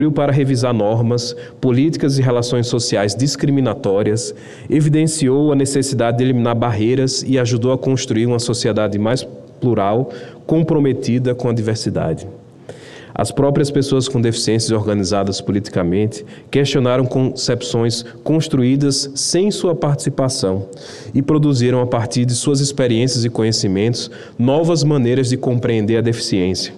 para revisar normas, políticas e relações sociais discriminatórias, evidenciou a necessidade de eliminar barreiras e ajudou a construir uma sociedade mais plural, comprometida com a diversidade. As próprias pessoas com deficiências organizadas politicamente questionaram concepções construídas sem sua participação e produziram, a partir de suas experiências e conhecimentos, novas maneiras de compreender a deficiência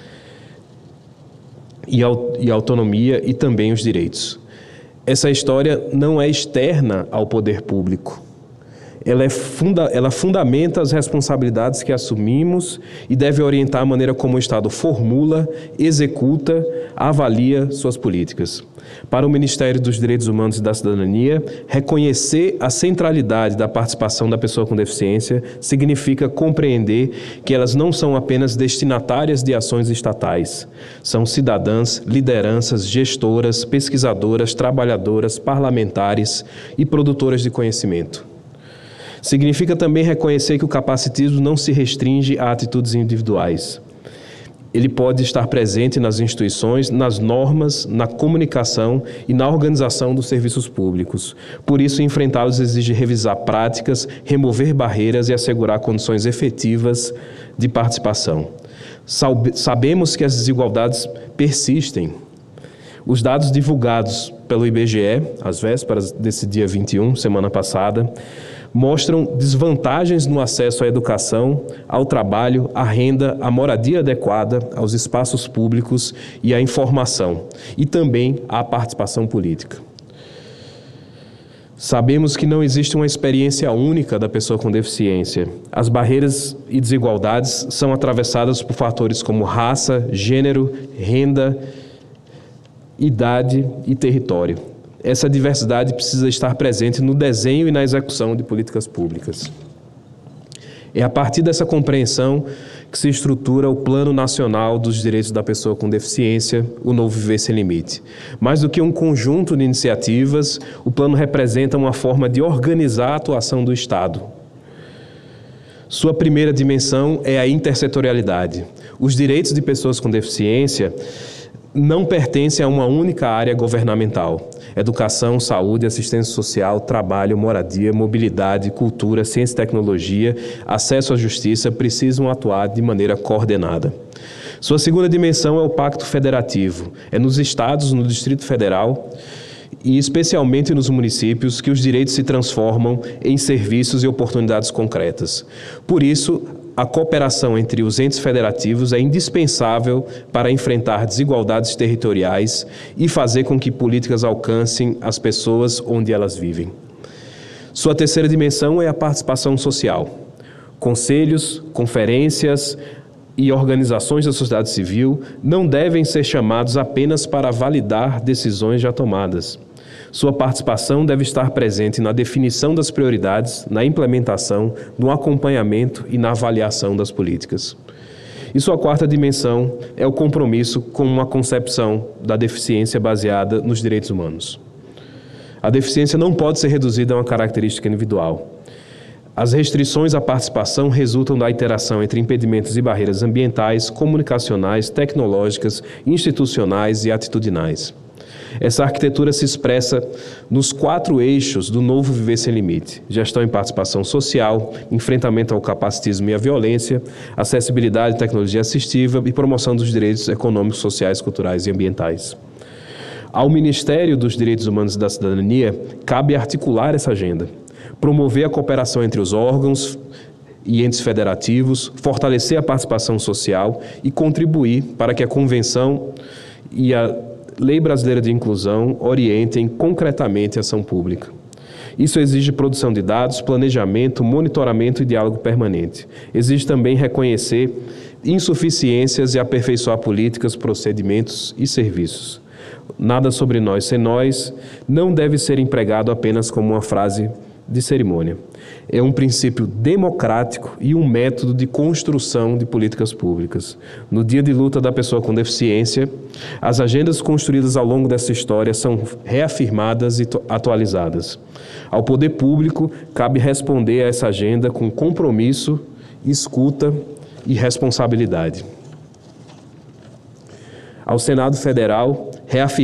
e a autonomia e também os direitos. Essa história não é externa ao poder público. Ela fundamenta as responsabilidades que assumimos e deve orientar a maneira como o Estado formula, executa, avalia suas políticas. Para o Ministério dos Direitos Humanos e da Cidadania, reconhecer a centralidade da participação da pessoa com deficiência significa compreender que elas não são apenas destinatárias de ações estatais. São cidadãs, lideranças, gestoras, pesquisadoras, trabalhadoras, parlamentares e produtoras de conhecimento. Significa também reconhecer que o capacitismo não se restringe a atitudes individuais. Ele pode estar presente nas instituições, nas normas, na comunicação e na organização dos serviços públicos. Por isso, enfrentá-los exige revisar práticas, remover barreiras e assegurar condições efetivas de participação. Sabemos que as desigualdades persistem. Os dados divulgados pelo IBGE, às vésperas desse dia 21, semana passada, mostram desvantagens no acesso à educação, ao trabalho, à renda, à moradia adequada, aos espaços públicos e à informação, e também à participação política. Sabemos que não existe uma experiência única da pessoa com deficiência. As barreiras e desigualdades são atravessadas por fatores como raça, gênero, renda, idade e território. Essa diversidade precisa estar presente no desenho e na execução de políticas públicas. É a partir dessa compreensão que se estrutura o Plano Nacional dos Direitos da Pessoa com Deficiência, o Novo Viver Sem Limite. Mais do que um conjunto de iniciativas, o plano representa uma forma de organizar a atuação do Estado. Sua primeira dimensão é a intersetorialidade. Os direitos de pessoas com deficiência não pertencem a uma única área governamental. Educação, saúde, assistência social, trabalho, moradia, mobilidade, cultura, ciência e tecnologia, acesso à justiça precisam atuar de maneira coordenada. Sua segunda dimensão é o Pacto Federativo. É nos estados, no Distrito Federal e especialmente nos municípios que os direitos se transformam em serviços e oportunidades concretas. Por isso, a cooperação entre os entes federativos é indispensável para enfrentar desigualdades territoriais e fazer com que políticas alcancem as pessoas onde elas vivem. Sua terceira dimensão é a participação social. Conselhos, conferências e organizações da sociedade civil não devem ser chamados apenas para validar decisões já tomadas. Sua participação deve estar presente na definição das prioridades, na implementação, no acompanhamento e na avaliação das políticas. E sua quarta dimensão é o compromisso com uma concepção da deficiência baseada nos direitos humanos. A deficiência não pode ser reduzida a uma característica individual. As restrições à participação resultam da interação entre impedimentos e barreiras ambientais, comunicacionais, tecnológicas, institucionais e atitudinais. Essa arquitetura se expressa nos 4 eixos do Novo Viver Sem Limite: gestão e participação social, enfrentamento ao capacitismo e à violência, acessibilidade e tecnologia assistiva e promoção dos direitos econômicos, sociais, culturais e ambientais. Ao Ministério dos Direitos Humanos e da Cidadania, cabe articular essa agenda, promover a cooperação entre os órgãos e entes federativos, fortalecer a participação social e contribuir para que a Convenção e a Lei Brasileira de Inclusão orientem concretamente a ação pública. Isso exige produção de dados, planejamento, monitoramento e diálogo permanente. Exige também reconhecer insuficiências e aperfeiçoar políticas, procedimentos e serviços. Nada sobre nós sem nós não deve ser empregado apenas como uma frase de cerimônia. É um princípio democrático e um método de construção de políticas públicas. No dia de luta da pessoa com deficiência, as agendas construídas ao longo dessa história são reafirmadas e atualizadas. Ao poder público, cabe responder a essa agenda com compromisso, escuta e responsabilidade. ao Senado Federal, reafirmar